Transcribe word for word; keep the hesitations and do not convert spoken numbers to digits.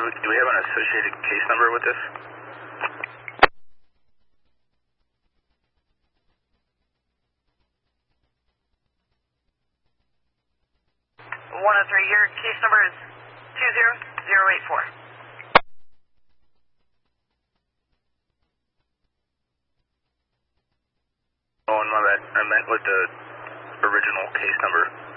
do we have an associated case number with this? one oh three, your case number is two zero zero eight four. Oh, no, that I meant with the original case number.